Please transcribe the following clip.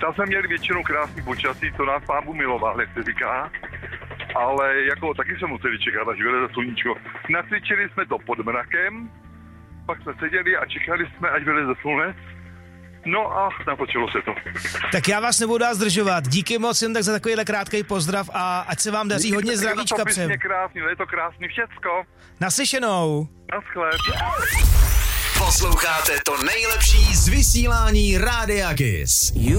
Tam jsme měli většinou krásný počasí, to nás Pán Bůh miloval, jak se říká. Ale jako taky jsme museli čekat, až vyleze sluníčko. Nacvičili jsme to pod mrakem, pak jsme seděli a čekali jsme, až vyleze slunec. No a natočilo se to. Tak já vás nebudu dál zdržovat. Díky moc jen tak za takovýhle krátký pozdrav a ať se vám daří hodně zdravíčka přeju. Je krásný, je to krásný všecko. Naslyšenou. Naschle. Posloucháte to nejlepší z vysílání Rádia Kiss.